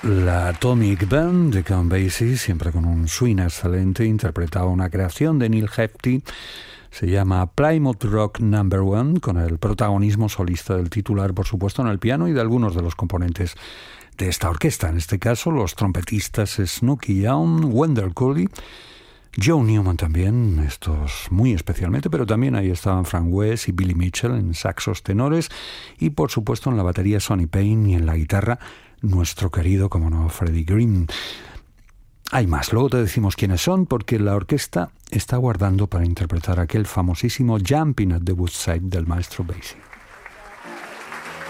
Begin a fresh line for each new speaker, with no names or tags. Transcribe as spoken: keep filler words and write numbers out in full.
La Atomic Band de Count Basie, siempre con un swing excelente, interpretaba una creación de Neil Hefti. Se llama Plymouth Rock Number One, con el protagonismo solista del titular, por supuesto, en el piano y de algunos de los componentes de esta orquesta. En este caso, los trompetistas Snooky Young, Wendell Cooley, Joe Newman también, estos muy especialmente, pero también ahí estaban Frank West y Billy Mitchell en saxos tenores y, por supuesto, en la batería Sonny Payne y en la guitarra nuestro querido, como no, Freddie Green. Hay más, luego te decimos quiénes son, porque la orquesta está guardando para interpretar aquel famosísimo Jumping at the Woodside del maestro Basie.